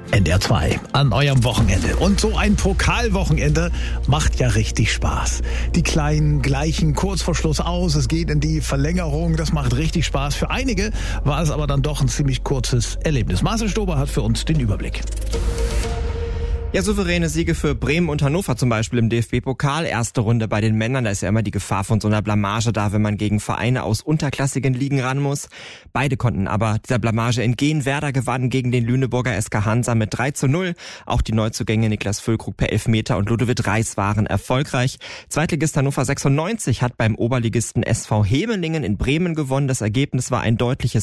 NDR 2 an eurem Wochenende. Und so ein Pokalwochenende macht ja richtig Spaß. Die Kleinen gleichen kurz vor Schluss aus, es geht in die Verlängerung, das macht richtig Spaß. Für einige war es aber dann doch ein ziemlich kurzes Erlebnis. Marcel Stober hat für uns den Überblick. Ja, souveräne Siege für Bremen und Hannover zum Beispiel im DFB-Pokal. Erste Runde bei den Männern, da ist ja immer die Gefahr von so einer Blamage da, wenn man gegen Vereine aus unterklassigen Ligen ran muss. Beide konnten aber dieser Blamage entgehen. Werder gewann gegen den Lüneburger SK Hansa mit 3:0. Auch die Neuzugänge Niklas Füllkrug per Elfmeter und Ludovic Reis waren erfolgreich. Zweitligist Hannover 96 hat beim Oberligisten SV Hemelingen in Bremen gewonnen. Das Ergebnis war ein deutliches